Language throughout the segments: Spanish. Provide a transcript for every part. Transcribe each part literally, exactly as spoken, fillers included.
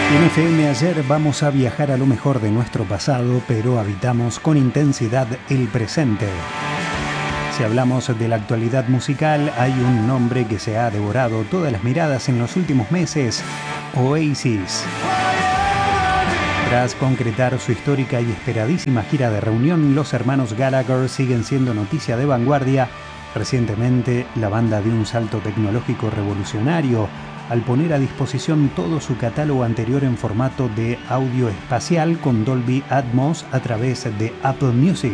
En F M Ayer vamos a viajar a lo mejor de nuestro pasado, pero habitamos con intensidad el presente. Si hablamos de la actualidad musical, hay un nombre que se ha devorado todas las miradas en los últimos meses: Oasis. Tras concretar su histórica y esperadísima gira de reunión, los hermanos Gallagher siguen siendo noticia de vanguardia. Recientemente, la banda dio un salto tecnológico revolucionario al poner a disposición todo su catálogo anterior en formato de audio espacial con Dolby Atmos a través de Apple Music.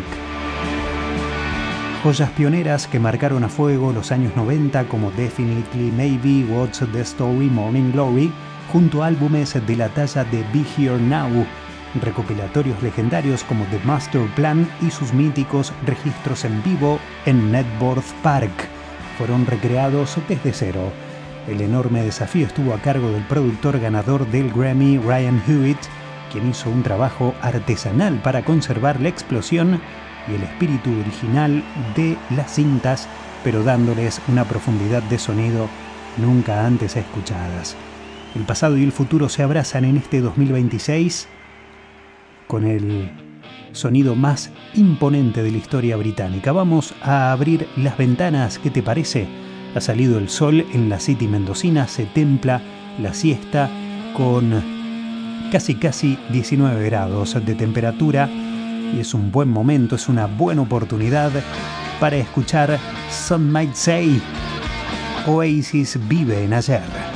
Joyas pioneras que marcaron a fuego los años noventa como Definitely Maybe, What's the Story, Morning Glory, junto a álbumes de la talla de Be Here Now, recopilatorios legendarios como The Master Plan y sus míticos registros en vivo en Knebworth Park fueron recreados desde cero. El enorme desafío estuvo a cargo del productor ganador del Grammy, Ryan Hewitt, quien hizo un trabajo artesanal para conservar la explosión y el espíritu original de las cintas, pero dándoles una profundidad de sonido nunca antes escuchadas. El pasado y el futuro se abrazan en este dos mil veintiséis con el sonido más imponente de la historia británica. Vamos a abrir las ventanas, ¿qué te parece? Ha salido el sol en la City mendocina, se templa la siesta con casi casi diecinueve grados de temperatura y es un buen momento, es una buena oportunidad para escuchar Some Might Say. Oasis vive en ayer.